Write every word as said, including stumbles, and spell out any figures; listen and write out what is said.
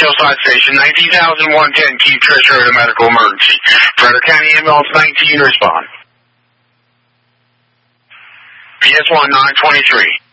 Hillside Station, nineteen thousand one ten, keep Trish Road a medical emergency. Frederick County Ambulance nineteen, respond. P S one nine twenty-three.